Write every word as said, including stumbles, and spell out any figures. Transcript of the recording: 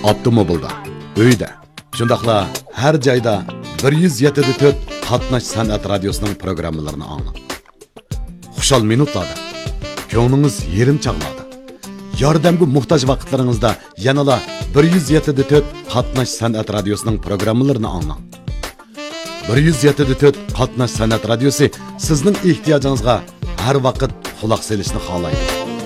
avtomobilda, uyda, shundaqla har joyda bir yuz yetti to'rt Qatnash san'at radiosuning programmalarini anglang. Xushal minutlarda, ko'nglingiz yerim chaqnadi. Yordamga muhtoj vaqtlaringizda yanala bir yuz yetti to'rt Qatnash san'at radiosuning programmalarini anglang. bir yuz yetti to'rt Qatnash san'at radiosi sizning ehtiyojingizga har vaqt quloq solishni xohlaydi.